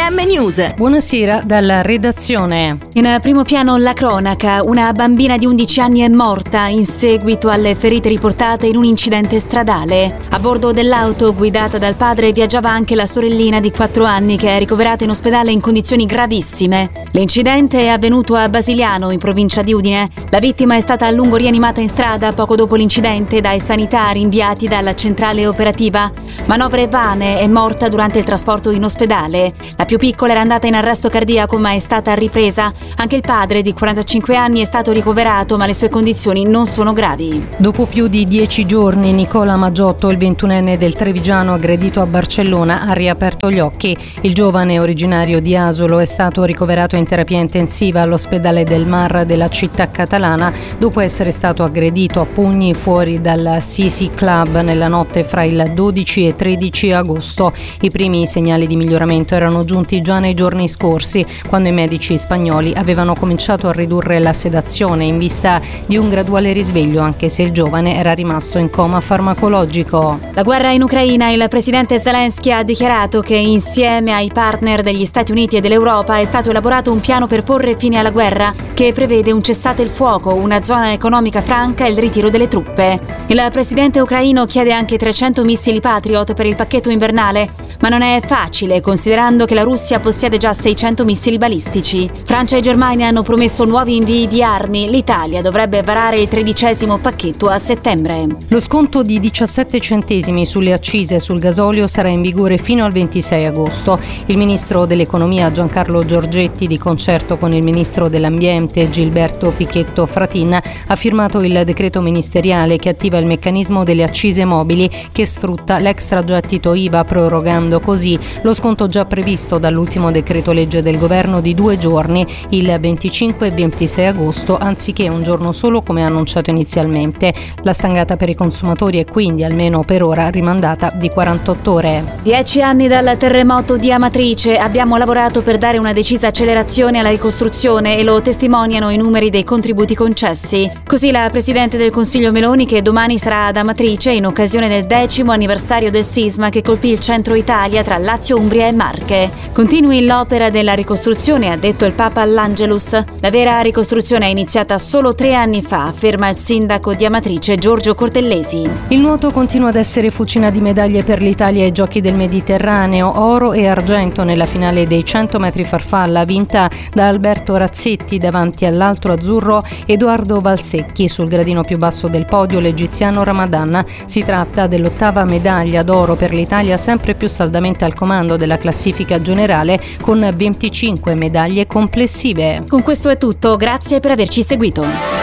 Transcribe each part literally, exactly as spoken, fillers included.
M News. Buonasera dalla redazione. In primo piano la cronaca. Una bambina di undici anni è morta in seguito alle ferite riportate in un incidente stradale. A bordo dell'auto guidata dal padre viaggiava anche la sorellina di quattro anni che è ricoverata in ospedale in condizioni gravissime. L'incidente è avvenuto a Basiliano, in provincia di Udine. La vittima è stata a lungo rianimata in strada poco dopo l'incidente dai sanitari inviati dalla centrale operativa. Manovre vane, è morta durante il trasporto in ospedale. La più piccola era andata in arresto cardiaco ma è stata ripresa. Anche il padre di quarantacinque anni è stato ricoverato ma le sue condizioni non sono gravi. Dopo più di dieci giorni Nicola Maggiotto, il ventunenne del Trevigiano aggredito a Barcellona, ha riaperto gli occhi. Il giovane originario di Asolo è stato ricoverato in terapia intensiva all'ospedale del Mar della città catalana dopo essere stato aggredito a pugni fuori dal Sisi Club nella notte fra il dodici e tredici agosto. I primi segnali di miglioramento erano giunti già nei giorni scorsi, quando i medici spagnoli avevano cominciato a ridurre la sedazione in vista di un graduale risveglio, anche se il giovane era rimasto in coma farmacologico. La guerra in Ucraina. Il presidente Zelensky ha dichiarato che insieme ai partner degli Stati Uniti e dell'Europa è stato elaborato un piano per porre fine alla guerra che prevede un cessate il fuoco, una zona economica franca e il ritiro delle truppe. Il presidente ucraino chiede anche trecento missili Patriot per il pacchetto invernale, ma non è facile considerando che la Russia possiede già seicento missili balistici. Francia e Germania hanno promesso nuovi invii di armi. L'Italia dovrebbe varare il tredicesimo pacchetto a settembre. Lo sconto di diciassette centesimi sulle accise sul gasolio sarà in vigore fino al ventisei agosto. Il ministro dell'economia Giancarlo Giorgetti, di concerto con il ministro dell'ambiente Gilberto Pichetto Fratin, ha firmato il decreto ministeriale che attiva il meccanismo delle accise mobili che sfrutta l'extragettito I V A, prorogando così lo sconto già previsto dall'ultimo decreto legge del governo di due giorni, il venticinque e ventisei agosto, anziché un giorno solo come annunciato inizialmente. La stangata per i consumatori è quindi, almeno per ora, rimandata di quarantotto ore. Dieci anni dal terremoto di Amatrice. Abbiamo lavorato per dare una decisa accelerazione alla ricostruzione e lo testimoniano i numeri dei contributi concessi. Così la Presidente del Consiglio Meloni, che domani sarà ad Amatrice in occasione del decimo anniversario del sisma che colpì il centro Italia tra Lazio, Umbria e Marche. Continui l'opera della ricostruzione, ha detto il Papa all'Angelus. La vera ricostruzione è iniziata solo tre anni fa, afferma il sindaco di Amatrice Giorgio Cortellesi. Il nuoto continua ad essere fucina di medaglie per l'Italia ai Giochi del Mediterraneo, oro e argento nella finale dei cento metri farfalla vinta da Alberto Razzetti davanti all'altro azzurro Edoardo Valsecchi. Sul gradino più basso del podio l'egiziano Ramadan. Si tratta dell'ottava medaglia d'oro per l'Italia, sempre più saldamente al comando della classifica generale con venticinque medaglie complessive. Con questo è tutto, grazie per averci seguito.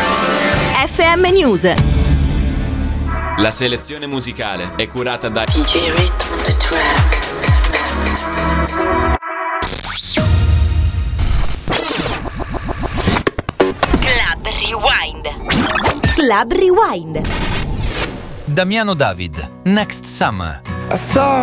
F M News. La selezione musicale è curata da D J Rhythm on the track. Club Rewind. Club Rewind. Damiano David, Next Summer. I thought